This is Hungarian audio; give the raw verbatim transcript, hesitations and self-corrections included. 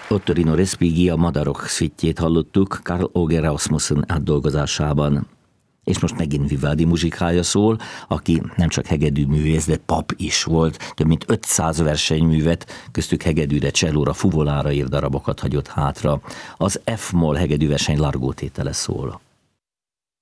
Ottorino Respighi a Madarok szvittjét hallottuk Karl Åge Rasmussen átdolgozásában. És most megint Vivaldi muzsikája szól, aki nem csak hegedűművész, de pap is volt. Több mint ötszáz versenyművet, köztük hegedűre, csellóra, fuvolára írt darabokat hagyott hátra. Az F-moll hegedűverseny Largó tétele szól.